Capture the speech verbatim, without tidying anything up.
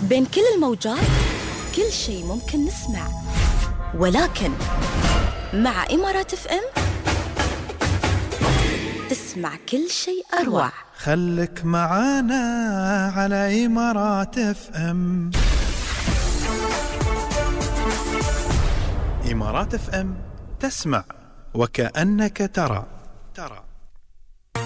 بين كل الموجات كل شيء ممكن نسمع، ولكن مع إمارات اف ام تسمع كل شيء أروع. خلك معانا على إمارات اف ام. إمارات اف ام تسمع وكأنك ترى. ترى